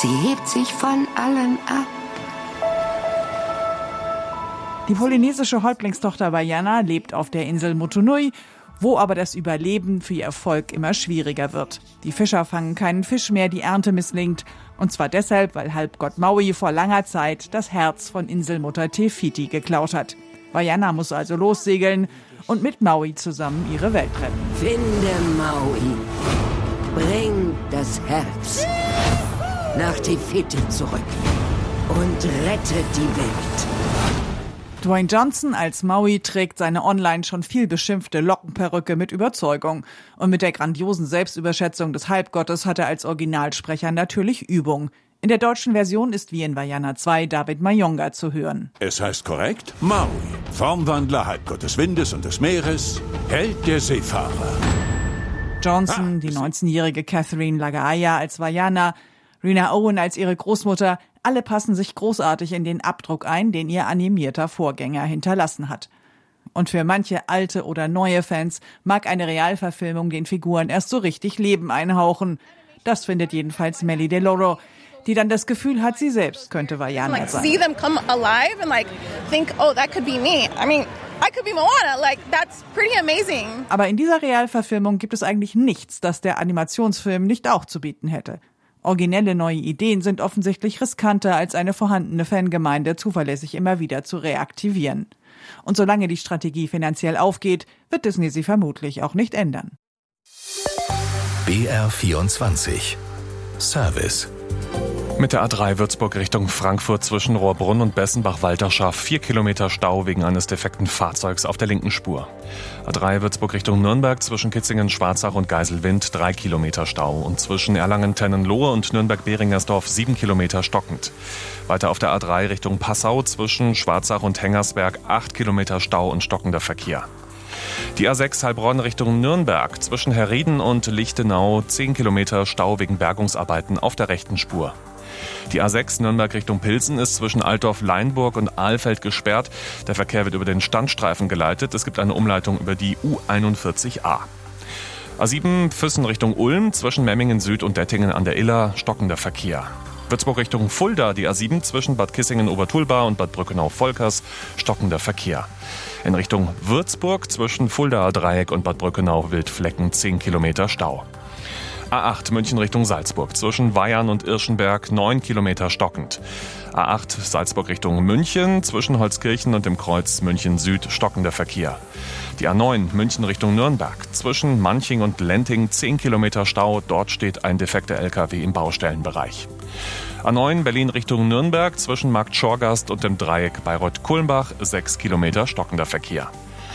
Sie hebt sich von allen ab. Die polynesische Häuptlingstochter Vaiana lebt auf der Insel Motunui, wo aber das Überleben für ihr Volk immer schwieriger wird. Die Fischer fangen keinen Fisch mehr, die Ernte misslingt. Und zwar deshalb, weil Halbgott Maui vor langer Zeit das Herz von Inselmutter Te Fiti geklaut hat. Vaiana muss also lossegeln und mit Maui zusammen ihre Welt retten. Finde Maui. Bring das Herz nach Te Fiti zurück und rette die Welt. Dwayne Johnson als Maui trägt seine online schon viel beschimpfte Lockenperücke mit Überzeugung. Und mit der grandiosen Selbstüberschätzung des Halbgottes hat er als Originalsprecher natürlich Übung. In der deutschen Version ist wie in Vaiana 2 David Mayonga zu hören. Es heißt korrekt Maui, Formwandler, Halbgott des Windes und des Meeres, Held der Seefahrer. Johnson, die 19-jährige Catherine Lagaaya als Vaiana, Rena Owen als ihre Großmutter, alle passen sich großartig in den Abdruck ein, den ihr animierter Vorgänger hinterlassen hat. Und für manche alte oder neue Fans mag eine Realverfilmung den Figuren erst so richtig Leben einhauchen. Das findet jedenfalls Melly DeLoro, die dann das Gefühl hat, sie selbst könnte Vaiana sein. See them come alive and think, oh, that could be me. I mean, I could be Moana. That's pretty amazing. Aber in dieser Realverfilmung gibt es eigentlich nichts, das der Animationsfilm nicht auch zu bieten hätte. Originelle neue Ideen sind offensichtlich riskanter, als eine vorhandene Fangemeinde zuverlässig immer wieder zu reaktivieren. Und solange die Strategie finanziell aufgeht, wird Disney sie vermutlich auch nicht ändern. BR24 Service. Mit der A3 Würzburg Richtung Frankfurt zwischen Rohrbrunn und Bessenbach-Walterschaft 4 Kilometer Stau wegen eines defekten Fahrzeugs auf der linken Spur. A3 Würzburg Richtung Nürnberg zwischen Kitzingen-Schwarzach und Geiselwind 3 Kilometer Stau und zwischen Erlangen-Tennenlohe und Nürnberg-Beringersdorf 7 Kilometer stockend. Weiter auf der A3 Richtung Passau zwischen Schwarzach und Hengersberg 8 Kilometer Stau und stockender Verkehr. Die A6 Heilbronn Richtung Nürnberg zwischen Herrieden und Lichtenau 10 Kilometer Stau wegen Bergungsarbeiten auf der rechten Spur. Die A6 Nürnberg Richtung Pilsen ist zwischen Altdorf-Leinburg und Ahlfeld gesperrt. Der Verkehr wird über den Standstreifen geleitet. Es gibt eine Umleitung über die U41a. A7 Füssen Richtung Ulm zwischen Memmingen Süd und Dettingen an der Iller stockender Verkehr. Würzburg Richtung Fulda, die A7 zwischen Bad Kissingen-Obertulba und Bad Brückenau-Volkers, stockender Verkehr. In Richtung Würzburg zwischen Fuldaer Dreieck und Bad Brückenau-Wildflecken 10 Kilometer Stau. A8 München Richtung Salzburg zwischen Weyarn und Irschenberg 9 Kilometer stockend. A8 Salzburg Richtung München zwischen Holzkirchen und dem Kreuz München Süd stockender Verkehr. Die A9 München Richtung Nürnberg zwischen Manching und Lenting 10 Kilometer Stau. Dort steht ein defekter LKW im Baustellenbereich. A9 Berlin Richtung Nürnberg zwischen Markt Schorgast und dem Dreieck Bayreuth-Kulmbach 6 Kilometer stockender Verkehr.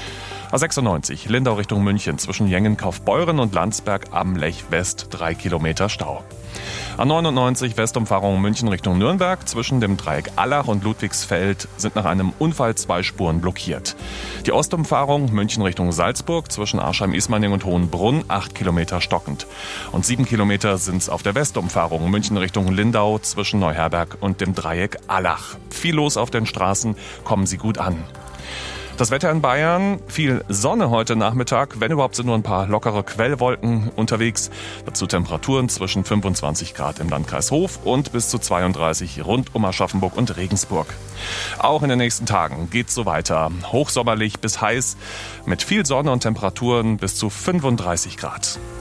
A96 Lindau Richtung München zwischen Jengen-Kaufbeuren und Landsberg am Lech West 3 Kilometer Stau. A99 Westumfahrung München Richtung Nürnberg zwischen dem Dreieck Allach und Ludwigsfeld sind nach einem Unfall 2 Spuren blockiert. Die Ostumfahrung München Richtung Salzburg zwischen Arschheim-Ismaning und Hohenbrunn 8 Kilometer stockend. Und 7 Kilometer sind es auf der Westumfahrung München Richtung Lindau zwischen Neuherberg und dem Dreieck Allach. Viel los auf den Straßen, kommen Sie gut an. Das Wetter in Bayern, viel Sonne heute Nachmittag, wenn überhaupt sind nur ein paar lockere Quellwolken unterwegs. Dazu Temperaturen zwischen 25 Grad im Landkreis Hof und bis zu 32 rund um Aschaffenburg und Regensburg. Auch in den nächsten Tagen geht's so weiter. Hochsommerlich bis heiß mit viel Sonne und Temperaturen bis zu 35 Grad.